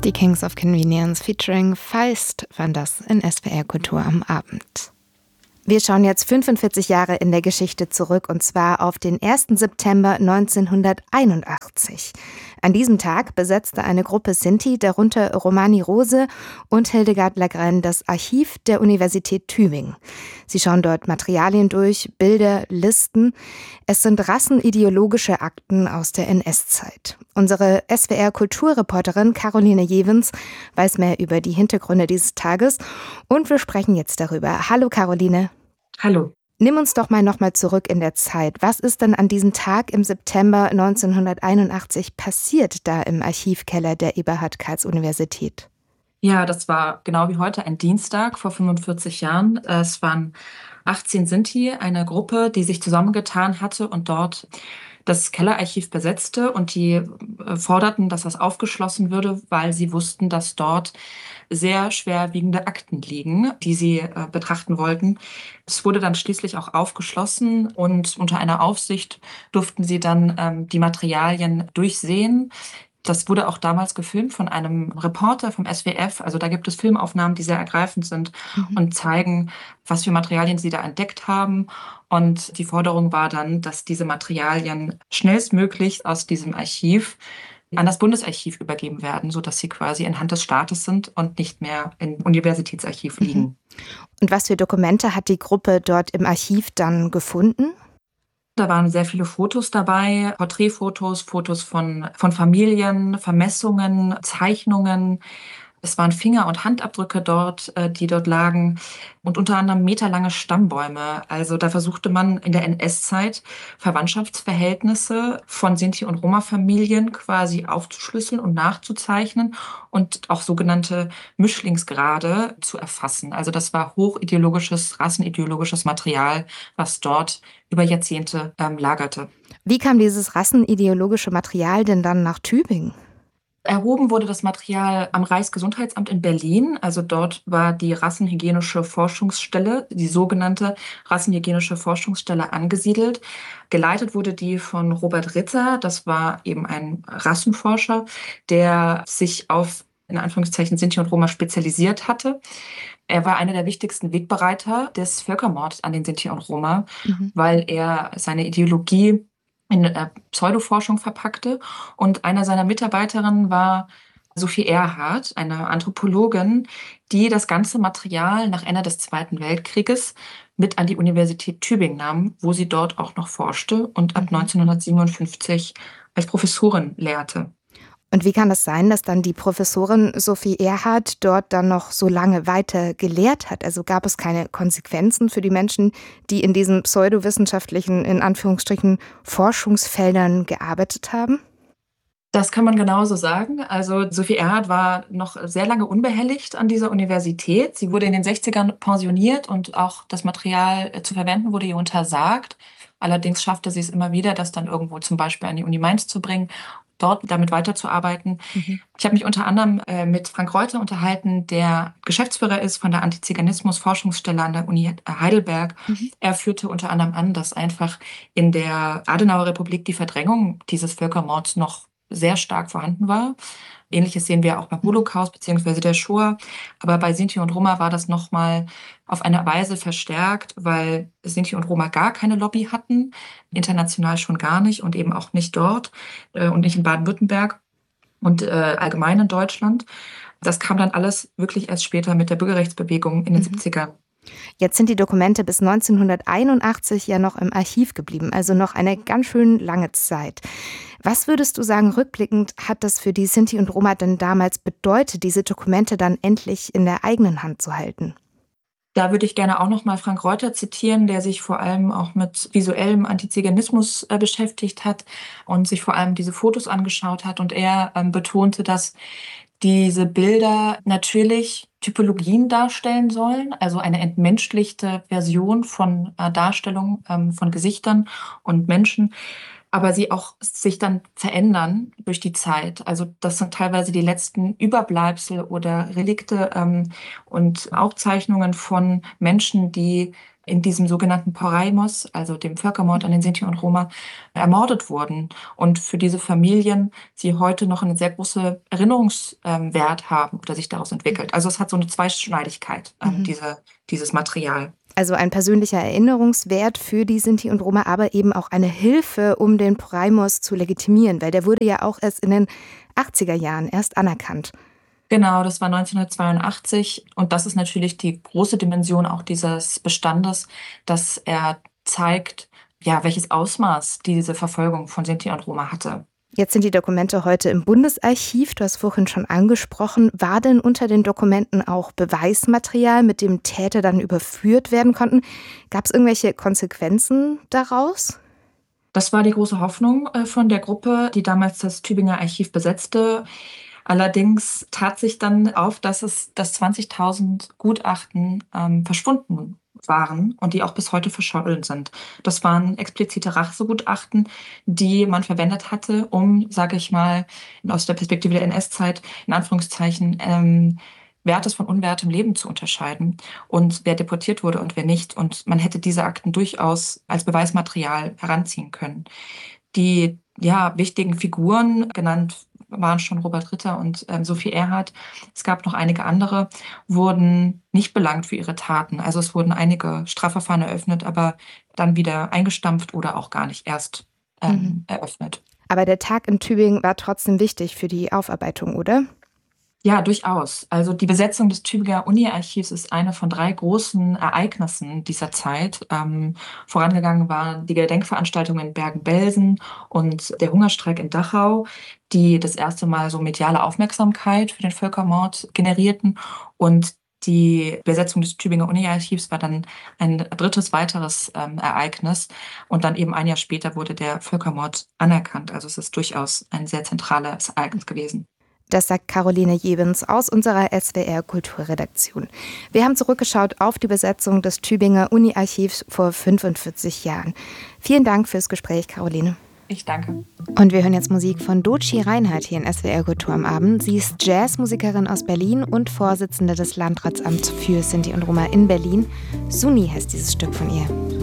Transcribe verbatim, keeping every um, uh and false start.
Die Kings of Convenience featuring Feist waren das in S W R Kultur am Abend. Wir schauen jetzt fünfundvierzig Jahre in der Geschichte zurück, und zwar auf den ersten September neunzehnhunderteinundachtzig. An diesem Tag besetzte eine Gruppe Sinti, darunter Romani Rose und Hildegard Lagren, das Archiv der Universität Tübingen. Sie schauen dort Materialien durch, Bilder, Listen. Es sind rassenideologische Akten aus der N S-Zeit. Unsere S W R-Kulturreporterin Caroline Jewens weiß mehr über die Hintergründe dieses Tages, und wir sprechen jetzt darüber. Hallo Caroline. Hallo. Nimm uns doch mal nochmal zurück in der Zeit. Was ist denn an diesem Tag im September neunzehnhunderteinundachtzig passiert, da im Archivkeller der Eberhard-Karls-Universität? Ja, das war genau wie heute ein Dienstag vor fünfundvierzig Jahren. Es waren achtzehn Sinti, eine Gruppe, die sich zusammengetan hatte und dort das Kellerarchiv besetzte, und die forderten, dass das aufgeschlossen würde, weil sie wussten, dass dort sehr schwerwiegende Akten liegen, die sie äh, betrachten wollten. Es wurde dann schließlich auch aufgeschlossen, und unter einer Aufsicht durften sie dann ähm, die Materialien durchsehen. Das wurde auch damals gefilmt von einem Reporter vom S W F. Also da gibt es Filmaufnahmen, die sehr ergreifend sind Mhm. und zeigen, was für Materialien sie da entdeckt haben. Und die Forderung war dann, dass diese Materialien schnellstmöglich aus diesem Archiv an das Bundesarchiv übergeben werden, sodass sie quasi in Hand des Staates sind und nicht mehr im Universitätsarchiv liegen. Mhm. Und was für Dokumente hat die Gruppe dort im Archiv dann gefunden? Da waren sehr viele Fotos dabei, Porträtfotos, Fotos von, von Familien, Vermessungen, Zeichnungen. Es waren Finger- und Handabdrücke dort, äh, die dort lagen, und unter anderem meterlange Stammbäume. Also da versuchte man in der N S-Zeit Verwandtschaftsverhältnisse von Sinti- und Roma-Familien quasi aufzuschlüsseln und nachzuzeichnen und auch sogenannte Mischlingsgrade zu erfassen. Also das war hochideologisches, rassenideologisches Material, was dort über Jahrzehnte ähm, lagerte. Wie kam dieses rassenideologische Material denn dann nach Tübingen? Erhoben wurde das Material am Reichsgesundheitsamt in Berlin. Also dort war die Rassenhygienische Forschungsstelle, die sogenannte Rassenhygienische Forschungsstelle, angesiedelt. Geleitet wurde die von Robert Ritter. Das war eben ein Rassenforscher, der sich auf, in Anführungszeichen, Sinti und Roma spezialisiert hatte. Er war einer der wichtigsten Wegbereiter des Völkermords an den Sinti und Roma, Mhm. weil er seine Ideologie in äh, Pseudoforschung verpackte. Und einer seiner Mitarbeiterinnen war Sophie Erhardt, eine Anthropologin, die das ganze Material nach Ende des Zweiten Weltkrieges mit an die Universität Tübingen nahm, wo sie dort auch noch forschte und ab Mhm. neunzehnhundertsiebenundfünfzig als Professorin lehrte. Und wie kann es sein, dass dann die Professorin Sophie Erhardt dort dann noch so lange weiter gelehrt hat? Also gab es keine Konsequenzen für die Menschen, die in diesen pseudowissenschaftlichen, in Anführungsstrichen, Forschungsfeldern gearbeitet haben? Das kann man genauso sagen. Also Sophie Erhardt war noch sehr lange unbehelligt an dieser Universität. Sie wurde in den sechzigern pensioniert, und auch das Material äh, zu verwenden wurde ihr untersagt. Allerdings schaffte sie es immer wieder, das dann irgendwo zum Beispiel an die Uni Mainz zu bringen, dort damit weiterzuarbeiten. Mhm. Ich habe mich unter anderem äh, mit Frank Reuter unterhalten, der Geschäftsführer ist von der Antiziganismus-Forschungsstelle an der Uni Heidelberg. Mhm. Er führte unter anderem an, dass einfach in der Adenauer Republik die Verdrängung dieses Völkermords noch sehr stark vorhanden war. Ähnliches sehen wir auch beim Holocaust bzw. der Shoah. Aber bei Sinti und Roma war das nochmal auf eine Weise verstärkt, weil Sinti und Roma gar keine Lobby hatten, international schon gar nicht, und eben auch nicht dort äh, und nicht in Baden-Württemberg und äh, allgemein in Deutschland. Das kam dann alles wirklich erst später mit der Bürgerrechtsbewegung in den Mhm. siebzigern. Jetzt sind die Dokumente bis neunzehnhunderteinundachtzig ja noch im Archiv geblieben, also noch eine ganz schön lange Zeit. Was würdest du sagen, rückblickend hat das für die Sinti und Roma denn damals bedeutet, diese Dokumente dann endlich in der eigenen Hand zu halten? Da würde ich gerne auch noch mal Frank Reuter zitieren, der sich vor allem auch mit visuellem Antiziganismus äh, beschäftigt hat und sich vor allem diese Fotos angeschaut hat. Und er ähm, betonte, dass diese Bilder natürlich Typologien darstellen sollen, also eine entmenschlichte Version von äh, Darstellung ähm, von Gesichtern und Menschen. aber sie auch sich dann verändern durch die Zeit. Also das sind teilweise die letzten Überbleibsel oder Relikte ähm, und Aufzeichnungen von Menschen, die in diesem sogenannten Porajmos, also dem Völkermord an den Sinti und Roma, ermordet wurden. Und für diese Familien sie heute noch einen sehr großen Erinnerungswert haben oder sich daraus entwickelt. Also es hat so eine Zweischneidigkeit, ähm, Mhm. diese, dieses Material. Also ein persönlicher Erinnerungswert für die Sinti und Roma, aber eben auch eine Hilfe, um den Porajmos zu legitimieren, weil der wurde ja auch erst in den achtziger Jahren erst anerkannt. Genau, das war neunzehnhundertzweiundachtzig und das ist natürlich die große Dimension auch dieses Bestandes, dass er zeigt, ja, welches Ausmaß diese Verfolgung von Sinti und Roma hatte. Jetzt sind die Dokumente heute im Bundesarchiv, du hast vorhin schon angesprochen. War denn unter den Dokumenten auch Beweismaterial, mit dem Täter dann überführt werden konnten? Gab es irgendwelche Konsequenzen daraus? Das war die große Hoffnung äh, von der Gruppe, die damals das Tübinger Archiv besetzte. Allerdings tat sich dann auf, dass es dass zwanzigtausend Gutachten ähm, verschwunden waren und die auch bis heute verschollen sind. Das waren explizite Rachegutachten, die man verwendet hatte, um, sage ich mal, aus der Perspektive der N S-Zeit, in Anführungszeichen, ähm, Wertes von unwertem Leben zu unterscheiden und wer deportiert wurde und wer nicht. Und man hätte diese Akten durchaus als Beweismaterial heranziehen können. Die ja, wichtigen Figuren, genannt waren schon Robert Ritter und ähm, Sophie Erhardt, es gab noch einige andere, wurden nicht belangt für ihre Taten. Also es wurden einige Strafverfahren eröffnet, aber dann wieder eingestampft oder auch gar nicht erst ähm, Mhm. eröffnet. Aber der Tag in Tübingen war trotzdem wichtig für die Aufarbeitung, oder? Ja, durchaus. Also die Besetzung des Tübinger Uni-Archivs ist eine von drei großen Ereignissen dieser Zeit. Ähm, vorangegangen waren die Gedenkveranstaltungen in Bergen-Belsen und der Hungerstreik in Dachau, die das erste Mal so mediale Aufmerksamkeit für den Völkermord generierten. Und die Besetzung des Tübinger Uni-Archivs war dann ein drittes weiteres ähm, Ereignis. Und dann eben ein Jahr später wurde der Völkermord anerkannt. Also es ist durchaus ein sehr zentrales Ereignis gewesen. Das sagt Caroline Jebens aus unserer S W R Kulturredaktion. Wir haben zurückgeschaut auf die Besetzung des Tübinger Uni-Archivs vor fünfundvierzig Jahren. Vielen Dank fürs Gespräch, Caroline. Ich danke. Und wir hören jetzt Musik von Doci Reinhardt hier in S W R Kultur am Abend. Sie ist Jazzmusikerin aus Berlin und Vorsitzende des Landratsamts für Sinti und Roma in Berlin. Suni heißt dieses Stück von ihr.